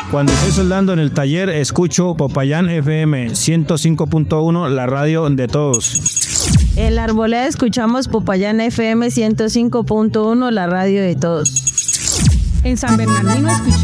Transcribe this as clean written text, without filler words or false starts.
Cuando estoy soldando en el taller, escucho Popayán FM 105.1, la radio de todos. En la Arboleda escuchamos Popayán FM 105.1, la radio de todos. En San Bernardino escuchamos